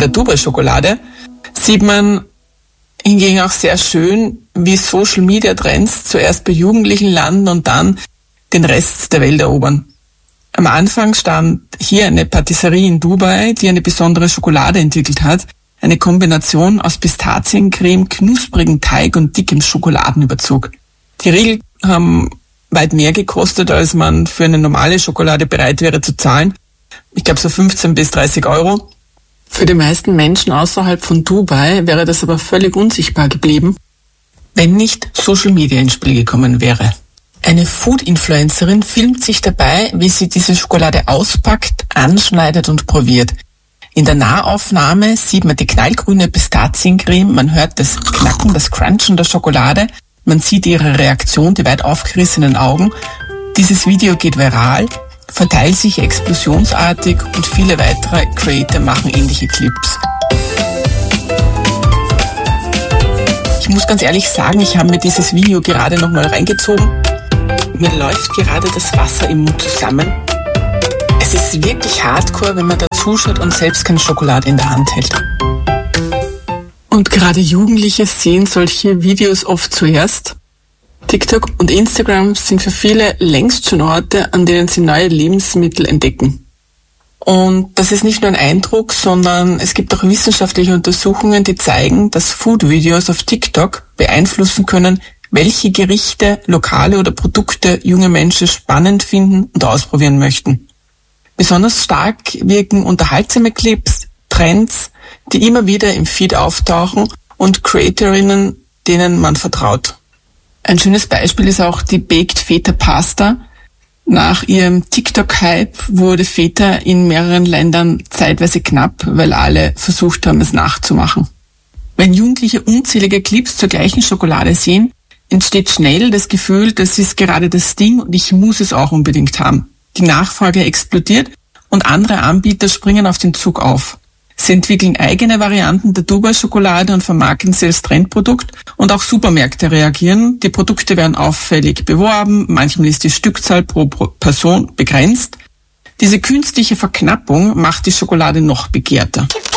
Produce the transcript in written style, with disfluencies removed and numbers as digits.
der Dubai-Schokolade sieht man hingegen auch sehr schön, wie Social-Media-Trends zuerst bei Jugendlichen landen und dann den Rest der Welt erobern. Am Anfang stand hier eine Patisserie in Dubai, die eine besondere Schokolade entwickelt hat. Eine Kombination aus Pistaziencreme, knusprigen Teig und dickem Schokoladenüberzug. Die Riegel haben weit mehr gekostet, als man für eine normale Schokolade bereit wäre zu zahlen. Ich glaube so 15 bis 30 Euro. Für die meisten Menschen außerhalb von Dubai wäre das aber völlig unsichtbar geblieben, wenn nicht Social Media ins Spiel gekommen wäre. Eine Food-Influencerin filmt sich dabei, wie sie diese Schokolade auspackt, anschneidet und probiert. In der Nahaufnahme sieht man die knallgrüne Pistaziencreme, man hört das Knacken, das Crunchen der Schokolade, man sieht ihre Reaktion, die weit aufgerissenen Augen. Dieses Video geht viral, verteilt sich explosionsartig und viele weitere Creator machen ähnliche Clips. Ich muss ganz ehrlich sagen, ich habe mir dieses Video gerade nochmal reingezogen. Mir läuft gerade das Wasser im Mund zusammen. Es ist wirklich hardcore, wenn man da zuschaut und selbst keine Schokolade in der Hand hält. Und gerade Jugendliche sehen solche Videos oft zuerst. TikTok und Instagram sind für viele längst schon Orte, an denen sie neue Lebensmittel entdecken. Und das ist nicht nur ein Eindruck, sondern es gibt auch wissenschaftliche Untersuchungen, die zeigen, dass Food-Videos auf TikTok beeinflussen können, welche Gerichte, Lokale oder Produkte junge Menschen spannend finden und ausprobieren möchten. Besonders stark wirken unterhaltsame Clips, Trends, die immer wieder im Feed auftauchen und Creatorinnen, denen man vertraut. Ein schönes Beispiel ist auch die Baked Feta Pasta. Nach ihrem TikTok-Hype wurde Feta in mehreren Ländern zeitweise knapp, weil alle versucht haben, es nachzumachen. Wenn Jugendliche unzählige Clips zur gleichen Schokolade sehen, entsteht schnell das Gefühl, das ist gerade das Ding und ich muss es auch unbedingt haben. Die Nachfrage explodiert und andere Anbieter springen auf den Zug auf. Sie entwickeln eigene Varianten der Dubai-Schokolade und vermarkten sie als Trendprodukt und auch Supermärkte reagieren. Die Produkte werden auffällig beworben, manchmal ist die Stückzahl pro Person begrenzt. Diese künstliche Verknappung macht die Schokolade noch begehrter.